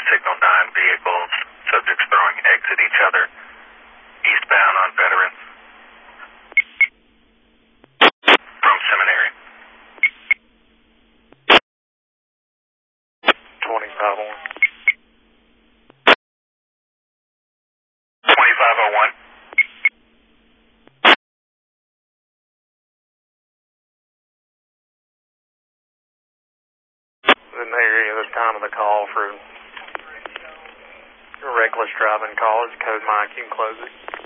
signal 9 vehicles, subjects throwing eggs at each other, eastbound on Veterans. From Seminary. 2501. 2501. The area at the time of the call for reckless driving call is code Mike. You can close it.